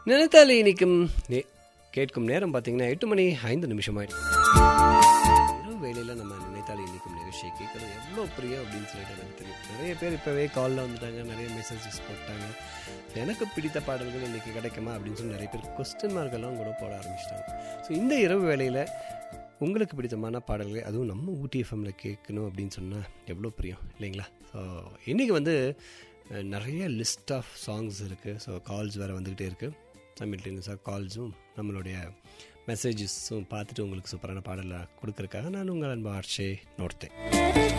நினைத்தாலே இனிக்கும் கேட்கும் நேரம் பார்த்தீங்கன்னா 8:05 ஆயிடுச்சு. இரவு வேளையில் நம்ம நினைத்தாலே இனிக்கும் நிகழ்ச்சியை கேட்குறது எவ்வளோ பிரியம் அப்படின்னு சொல்லிட்டு எனக்கு தெரியும். நிறைய பேர் இப்போவே காலில் வந்துட்டாங்க, நிறைய மெசேஜஸ் போட்டாங்க. எனக்கு பிடித்த பாடல்கள் இன்றைக்கி கிடைக்குமா அப்படின்னு சொல்லி நிறைய பேர் கொஸ்டின் மார்க்கெல்லாம் கூட போட ஆரம்பிச்சிட்டாங்க. ஸோ இந்த இரவு வேளையில் உங்களுக்கு பிடித்தமான பாடல்கள் அதுவும் நம்ம ஊட்டி எஃப்எம்மில் கேட்கணும் அப்படின்னு சொன்னால் எவ்வளோ பிரியம் இல்லைங்களா? ஸோ இன்றைக்கி வந்து நிறைய லிஸ்ட் ஆஃப் சாங்ஸ் இருக்குது. ஸோ கால்ஸ் வேறு வந்துக்கிட்டே இருக்குது. சைமல்டேனியஸாக கால்ஸும் நம்மளுடைய மெசேஜஸும் பார்த்துட்டு உங்களுக்கு சூப்பரான பாடலை கொடுக்குறதுக்காக நான் உங்கள் அன்பு ஆர்ஷே நோர்த்தேன்.